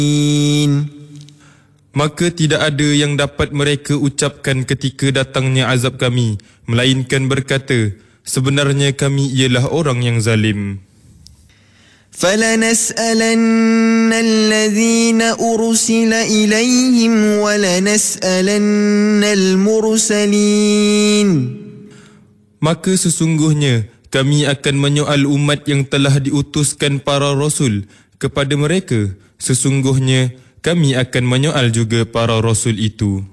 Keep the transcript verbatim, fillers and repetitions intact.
Maka tidak ada yang dapat mereka ucapkan ketika datangnya azab kami, melainkan berkata, sebenarnya kami ialah orang yang zalim. فَلَنَسْأَلَنَّ الَّذِينَ أُرْسِلَ إِلَيْهِمْ وَلَنَسْأَلَنَّ الْمُرْسَلِينَ. Maka sesungguhnya kami akan menyoal umat yang telah diutuskan para rasul kepada mereka. Sesungguhnya kami akan menyoal juga para rasul itu.